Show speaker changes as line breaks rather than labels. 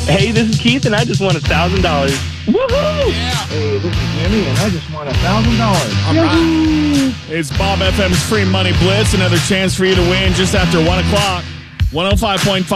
Hey, this is Keith, and I just won $1,000. Woohoo!
Hey, this is Jimmy, and I just won $1,000.
All right. It's Bob FM's Free Money Blitz. Another chance for you to win just after 1 o'clock. 105.5